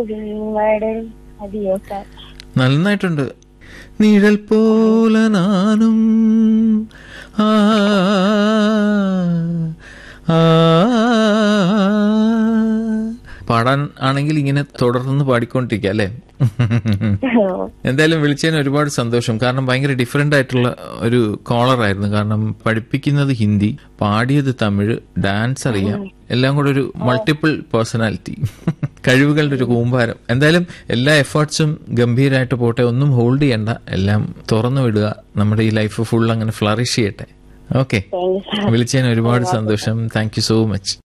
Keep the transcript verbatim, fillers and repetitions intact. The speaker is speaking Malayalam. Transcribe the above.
വടരും അതെയോ സാർ? നന്നായിട്ടുണ്ട്. നിഴൽ പോലെ നാനും ആ ആ പാടാൻ ആണെങ്കിൽ ഇങ്ങനെ തുടർന്ന് പാടിക്കൊണ്ടിരിക്കുക അല്ലേ? എന്തായാലും വിളിച്ചതിന് ഒരുപാട് സന്തോഷം. കാരണം ഭയങ്കര ഡിഫറെന്റ് ആയിട്ടുള്ള ഒരു കോളർ ആയിരുന്നു. കാരണം പഠിപ്പിക്കുന്നത് ഹിന്ദി, പാടിയത് തമിഴ്, ഡാൻസ് അറിയാം, എല്ലാം കൂടെ ഒരു മൾട്ടിപ്പിൾ പേഴ്സണാലിറ്റി, കഴിവുകളുടെ ഒരു കൂമ്പാരം. എന്തായാലും എല്ലാ എഫേർട്സും ഗംഭീരമായിട്ട് പോട്ടെ, ഒന്നും ഹോൾഡ് ചെയ്യണ്ട, എല്ലാം തുറന്നു വിടുക. നമ്മുടെ ഈ ലൈഫ് ഫുൾ അങ്ങനെ ഫ്ലറിഷ് ചെയ്യട്ടെ. ഓക്കെ, വിളിച്ചതിന് ഒരുപാട് സന്തോഷം. Thank you so much.